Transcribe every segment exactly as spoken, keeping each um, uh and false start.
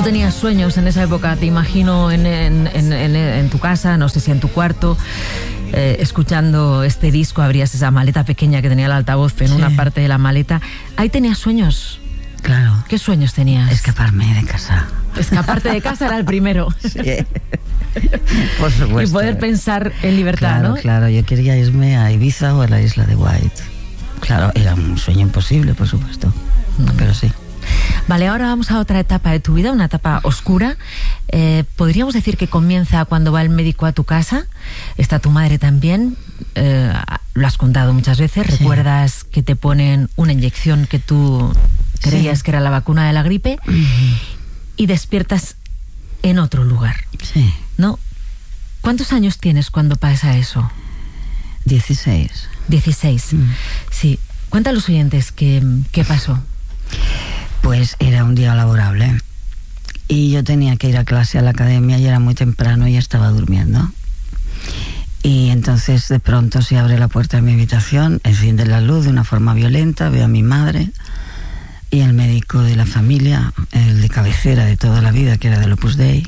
tenías sueños en esa época, te imagino en, en, en, en, en tu casa, no sé si en tu cuarto, eh, escuchando este disco, abrías esa maleta pequeña que tenía el altavoz en sí. una parte de la maleta. ¿Ahí tenías sueños? Claro. ¿Qué sueños tenías? Escaparme de casa. Escaparte de casa era el primero. Sí. Por supuesto. Y poder pensar en libertad, claro, ¿no? Claro, yo quería irme a Ibiza o a la isla de White. Claro, era un sueño imposible, por supuesto, mm. pero sí. Vale, ahora vamos a otra etapa de tu vida, una etapa oscura. Eh, ¿Podríamos decir que comienza cuando va el médico a tu casa? Está tu madre también, eh, lo has contado muchas veces. Sí. ¿Recuerdas que te ponen una inyección que tú creías sí. que era la vacuna de la gripe? Uh-huh. Y despiertas en otro lugar. Sí. ¿No? ¿Cuántos años tienes cuando pasa eso? Dieciséis. Dieciséis. Mm. Sí. Cuenta a los oyentes qué, qué pasó. Pues era un día laborable y yo tenía que ir a clase a la academia y era muy temprano y estaba durmiendo. Y entonces de pronto se abre la puerta de mi habitación, enciende la luz de una forma violenta, veo a mi madre y el médico de la familia, el de cabecera de toda la vida, que era del Opus Dei,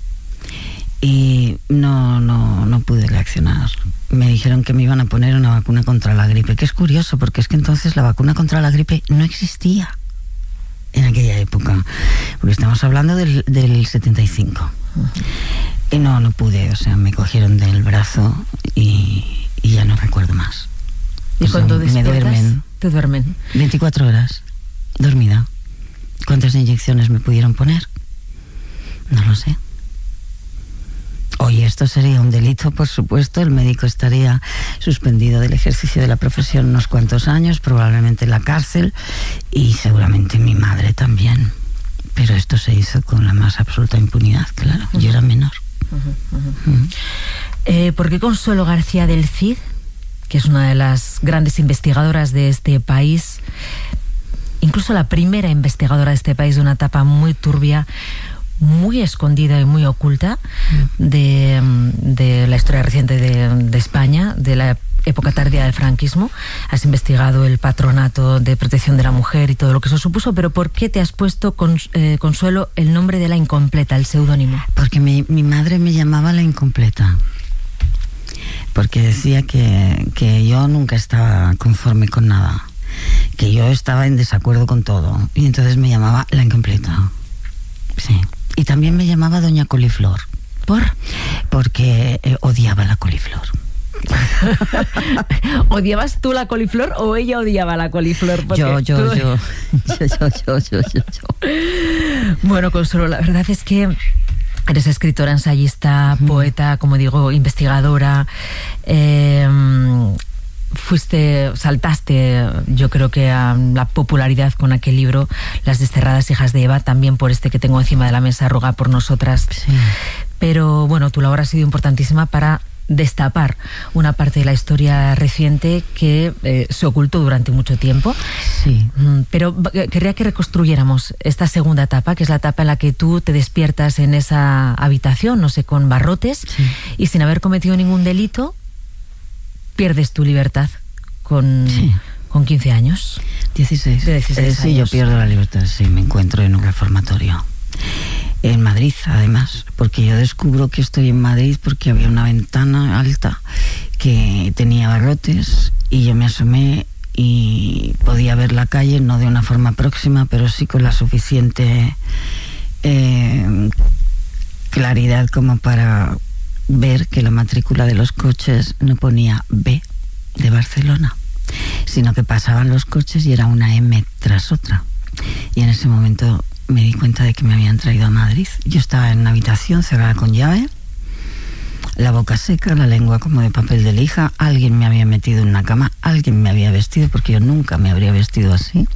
y no, no, no pude reaccionar. Me dijeron que me iban a poner una vacuna contra la gripe, que es curioso porque es que entonces la vacuna contra la gripe no existía en aquella época, porque estamos hablando del, del setenta y cinco. Uh-huh. Y no, no pude, o sea, me cogieron del brazo y, y ya no recuerdo más. ¿Y o cuando sea, despiertas? Me duermen. ¿Te duermen? veinticuatro horas, dormida. ¿Cuántas inyecciones me pudieron poner? No lo sé. Hoy esto sería un delito, por supuesto. El médico estaría suspendido del ejercicio de la profesión unos cuantos años, probablemente en la cárcel, y seguramente mi madre también. Pero esto se hizo con la más absoluta impunidad, claro. Uh-huh. Yo era menor. Uh-huh, uh-huh. Uh-huh. Eh, ¿Por qué Consuelo García del Cid, que es una de las grandes investigadoras de este país, incluso la primera investigadora de este país de una etapa muy turbia, muy escondida y muy oculta de, de la historia reciente de, de España, de la época tardía del franquismo? Has investigado el patronato de protección de la mujer y todo lo que eso supuso, pero ¿por qué te has puesto, con, eh, Consuelo, el nombre de la incompleta, el seudónimo? Porque mi, mi madre me llamaba la incompleta, porque decía que, que yo nunca estaba conforme con nada, que yo estaba en desacuerdo con todo, y entonces me llamaba la incompleta. Sí. Y también me llamaba Doña Coliflor. ¿Por? Porque eh, odiaba la coliflor. ¿Odiabas tú la coliflor o ella odiaba la coliflor? Yo, yo, tú... yo, yo, yo, yo, yo, yo, yo. Bueno, Consuelo, la verdad es que eres escritora, ensayista, mm. poeta, como digo, investigadora. Eh, fuiste, saltaste, yo creo que a la popularidad con aquel libro, Las desterradas hijas de Eva, también por este que tengo encima de la mesa, Ruega por nosotras. Sí. Pero bueno, tu labor ha sido importantísima para destapar una parte de la historia reciente que eh, se ocultó durante mucho tiempo. Sí. Pero querría que reconstruyéramos esta segunda etapa, que es la etapa en la que tú te despiertas en esa habitación, no sé, con barrotes, sí. y sin haber cometido ningún delito, pierdes tu libertad con, sí. con quince años. dieciséis. De dieciséis eh, sí, años. Yo pierdo la libertad, sí, me encuentro en un reformatorio. En Madrid, además, porque yo descubro que estoy en Madrid porque había una ventana alta que tenía barrotes y yo me asomé y podía ver la calle, no de una forma próxima, pero sí con la suficiente eh, claridad como para ver que la matrícula de los coches no ponía B de Barcelona, sino que pasaban los coches y era una M tras otra. Y en ese momento me di cuenta de que me habían traído a Madrid. Yo estaba en una habitación cerrada con llave, la boca seca, la lengua como de papel de lija. Alguien me había metido en una cama, alguien me había vestido, porque yo nunca me habría vestido así.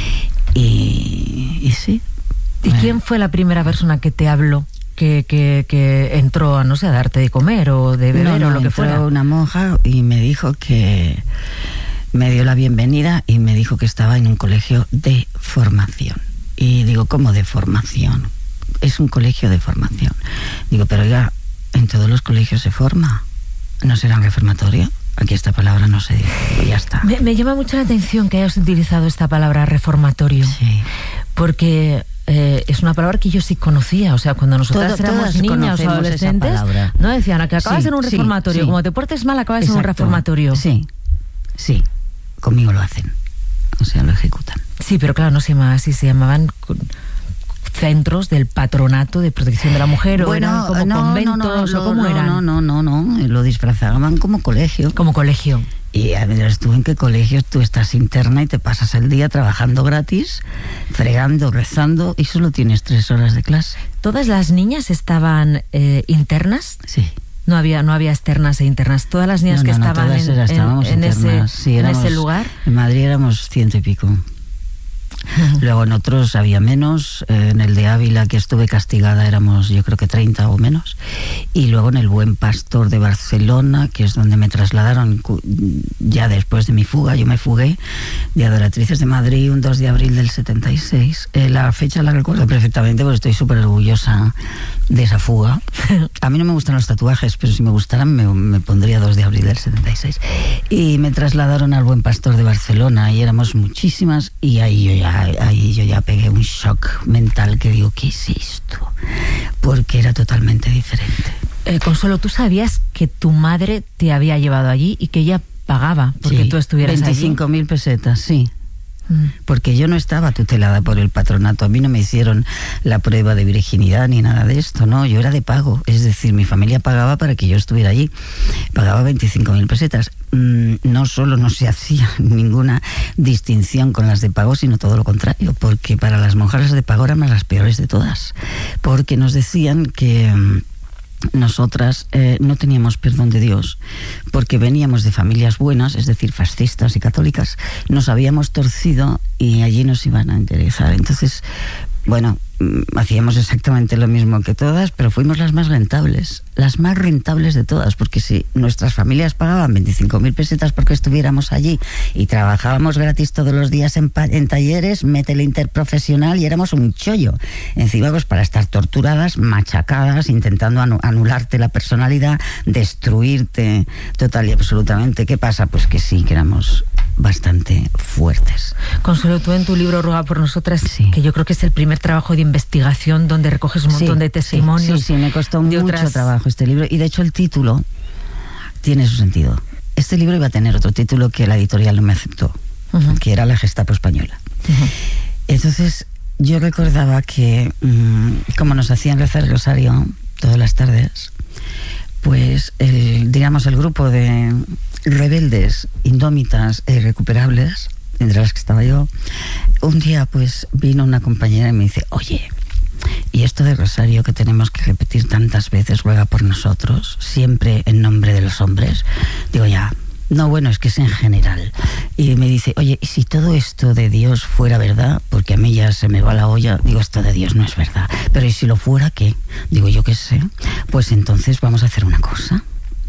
Y, y sí. ¿Y bueno. quién fue la primera persona que te habló? Que, que, que entró, no sé, a darte de comer o de beber no, no, o lo que fuera. fuera. Una monja y me dijo que me dio la bienvenida y me dijo que estaba en un colegio de formación. Y digo, ¿cómo de formación? Es un colegio de formación. Digo, pero oiga, en todos los colegios se forma. ¿No será un reformatorio? Aquí esta palabra no se dice, y ya está. Me, me llama mucho la atención que hayas utilizado esta palabra reformatorio. Sí. Porque eh, es una palabra que yo sí conocía. O sea, cuando nosotras Todo, éramos niñas o adolescentes, no decían que acabas sí, en un sí, reformatorio. Sí. Como te portes mal, acabas Exacto. en un reformatorio. Sí, sí. Conmigo lo hacen. O sea, lo ejecutan. Sí, pero claro, no se llamaba así, se llamaban centros del patronato de protección de la mujer, bueno, o eran como no, conventos, no, no, o lo, cómo no, eran. No, no, no, no, lo disfrazaban como colegio. Como colegio. Y a ver, tú en qué colegio tú estás interna y te pasas el día trabajando gratis, fregando, rezando, y solo tienes tres horas de clase. ¿Todas las niñas estaban eh, internas? Sí. No había, no había externas e internas. Todas las niñas no, que no, estaban no, todas en, eras, en, estábamos en, ese, sí, en éramos, ese lugar. En Madrid éramos ciento y pico. Luego en otros había menos, en el de Ávila, que estuve castigada, éramos yo creo que treinta o menos, y luego en el Buen Pastor de Barcelona, que es donde me trasladaron ya después de mi fuga. Yo me fugué de Adoratrices de Madrid un dos de abril del setenta y seis. Eh, la fecha la recuerdo perfectamente porque estoy súper orgullosa de esa fuga. A mí no me gustan los tatuajes, pero si me gustaran me, me pondría dos de abril del setenta y seis. Y me trasladaron al Buen Pastor de Barcelona y éramos muchísimas, y ahí yo ya ahí yo ya pegué un shock mental que digo, ¿qué es esto? Porque era totalmente diferente. Eh, Consuelo, ¿tú sabías que tu madre te había llevado allí y que ella pagaba porque sí, tú estuvieras veinticinco mil pesetas, sí. Mm. Porque yo no estaba tutelada por el patronato, a mí no me hicieron la prueba de virginidad ni nada de esto, no, yo era de pago, es decir, mi familia pagaba para que yo estuviera allí, pagaba veinticinco mil pesetas. Mm, no solo no se hacía ninguna distinción con las de pago, sino todo lo contrario, porque para las monjas de pago eran las peores de todas, porque nos decían que nosotras eh, no teníamos perdón de Dios porque veníamos de familias buenas, es decir, fascistas y católicas, nos habíamos torcido y allí nos iban a enderezar. Entonces, bueno, hacíamos exactamente lo mismo que todas, pero fuimos las más rentables, las más rentables de todas, porque si nuestras familias pagaban veinticinco mil pesetas porque estuviéramos allí y trabajábamos gratis todos los días en, en talleres, métele interprofesional y éramos un chollo. Encima, pues para estar torturadas, machacadas, intentando anularte la personalidad, destruirte total y absolutamente. ¿Qué pasa? Pues que sí, que éramos bastante fuertes. Consuelo, tú en tu libro Ruega por nosotras, sí, que yo creo que es el primer trabajo de investigación donde recoges un montón sí, de testimonios. Sí, sí, sí, me costó mucho otras... trabajo este libro, y de hecho el título tiene su sentido. Este libro iba a tener otro título que la editorial no me aceptó, uh-huh. que era La Gestapo Española. Uh-huh. Entonces yo recordaba que mmm, como nos hacían rezar el rosario todas las tardes, pues el, digamos el grupo de rebeldes, indómitas e irrecuperables, entre las que estaba yo, un día pues vino una compañera y me dice, oye, y esto de rosario que tenemos que repetir tantas veces, ruega por nosotros, siempre en nombre de los hombres. Digo, ya, no, bueno, es que es en general. Y me dice, oye, ¿y si todo esto de Dios fuera verdad? Porque a mí ya se me va la olla. Digo, esto de Dios no es verdad. Pero ¿y si lo fuera qué? Digo, yo qué sé. Pues entonces vamos a hacer una cosa.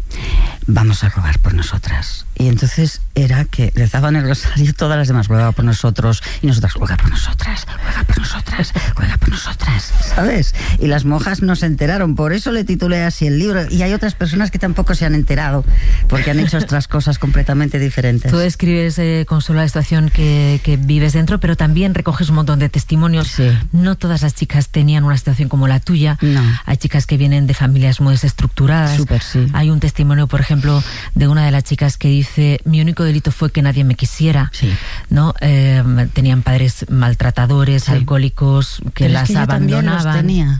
Vamos a rogar por nosotras. Y entonces era que rezaban el rosario, todas las demás ruega por nosotros, y nosotras ruega por nosotras, ruega por nosotras, ruega por nosotras, ¿sabes? Y las monjas no se enteraron, por eso le titulé así el libro. Y hay otras personas que tampoco se han enterado, porque han hecho otras cosas completamente diferentes. Tú describes, eh, Consuelo, la situación que, que vives dentro, pero también recoges un montón de testimonios. Sí. No todas las chicas tenían una situación como la tuya. No. Hay chicas que vienen de familias muy desestructuradas. Súper, sí. Hay un testimonio, por ejemplo, de una de las chicas que dice, mi único delito fue que nadie me quisiera. Sí. ¿No? Eh, tenían padres maltratadores, sí, alcohólicos, que pero las es que abandonaban. Yo también los tenía.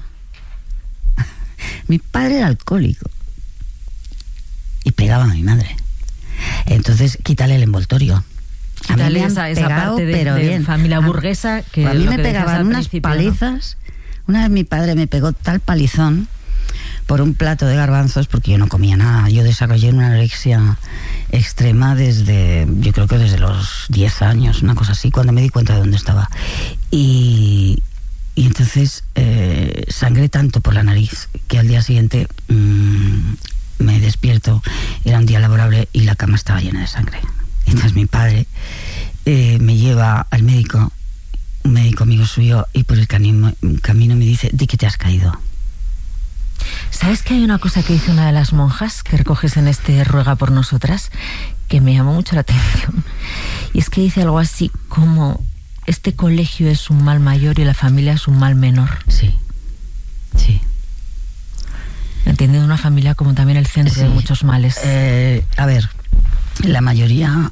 Mi padre era alcohólico y pegaba a mi madre. Entonces, quítale el envoltorio. Quítale esa, esa pegado, parte de, pero de bien. familia burguesa que a mí lo me que pegaban unas palizas. ¿No? Una vez mi padre me pegó tal palizón por un plato de garbanzos, porque yo no comía nada. Yo desarrollé una anorexia extrema desde, yo creo que desde los diez años, una cosa así, cuando me di cuenta de dónde estaba. Y, y entonces eh, sangré tanto por la nariz que al día siguiente mmm, me despierto, era un día laborable y la cama estaba llena de sangre. Entonces mi padre eh, me lleva al médico, un médico amigo suyo, y por el camino, camino me dice, di que te has caído. ¿Sabes que hay una cosa que dice una de las monjas que recoges en este Ruega por nosotras que me llamó mucho la atención? Y es que dice algo así como, este colegio es un mal mayor y la familia es un mal menor. Sí, sí. Entendiendo una familia como también el centro sí. de muchos males. Eh, a ver, la mayoría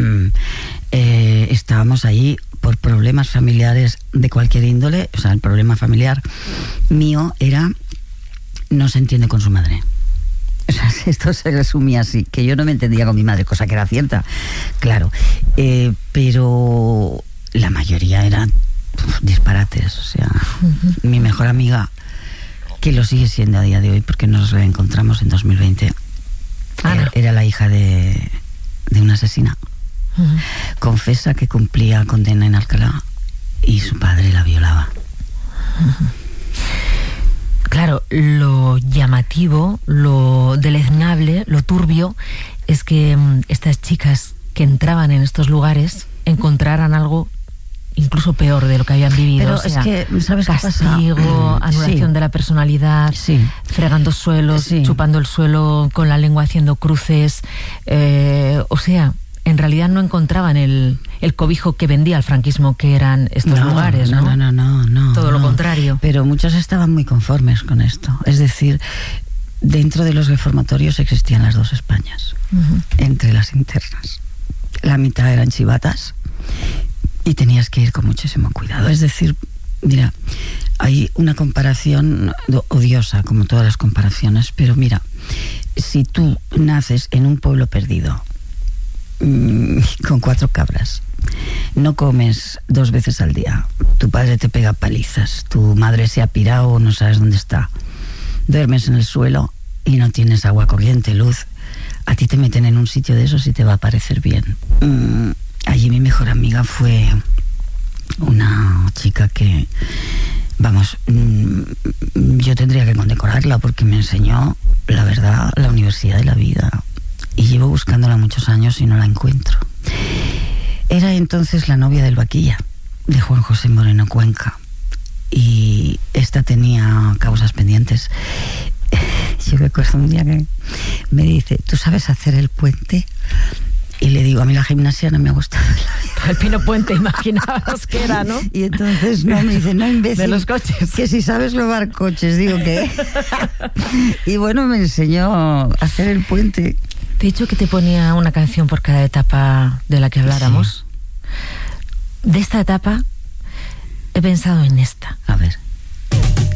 eh, estábamos ahí por problemas familiares de cualquier índole. O sea, el problema familiar mío era no se entiende con su madre. O sea, esto se resumía así, que yo no me entendía con mi madre, cosa que era cierta, claro. Eh, pero la mayoría eran uf, disparates. O sea, uh-huh. mi mejor amiga, que lo sigue siendo a día de hoy porque nos reencontramos en dos mil veinte, era, era la hija de, de una asesina. Uh-huh. Confesa que cumplía condena en Alcalá y su padre la violaba. Uh-huh. Claro, lo llamativo, lo deleznable, lo turbio es que um, estas chicas que entraban en estos lugares encontraran algo incluso peor de lo que habían vivido. Pero o sea, es que, ¿sabes qué pasa? Castigo, anulación sí. de la personalidad, sí. fregando suelos, sí. chupando el suelo con la lengua haciendo cruces. Eh, o sea, en realidad no encontraban el, el cobijo que vendía el franquismo, que eran estos no, lugares, ¿no? No, no, no, no. Todo no. lo contrario. Pero muchos estaban muy conformes con esto. Es decir, dentro de los reformatorios existían las dos Españas, uh-huh. entre las internas. La mitad eran chivatas y tenías que ir con muchísimo cuidado. Es decir, mira, hay una comparación odiosa, como todas las comparaciones, pero mira, si tú naces en un pueblo perdido, mmm, con cuatro cabras, no comes dos veces al día, tu padre te pega palizas, tu madre se ha pirado o no sabes dónde está, duermes en el suelo y no tienes agua corriente, luz, a ti te meten en un sitio de esos y te va a parecer bien. Mm, allí mi mejor amiga fue una chica que, vamos, mm, yo tendría que condecorarla porque me enseñó, la verdad, la universidad de la vida. Y llevo buscándola muchos años y no la encuentro. Era entonces la novia del Vaquilla, de Juan José Moreno Cuenca. Y esta tenía causas pendientes. Yo recuerdo un día que me dice, ¿tú sabes hacer el puente? Y le digo, a mí la gimnasia no me ha gustado. El Pino Puente, imaginabas que era, ¿no? Y entonces no, me dice, no, imbécil. De los coches. Que si sabes robar coches, digo, ¿qué? Y bueno, me enseñó a hacer el puente. Te he dicho que te ponía una canción por cada etapa de la que habláramos. Sí. De esta etapa he pensado en esta. A ver.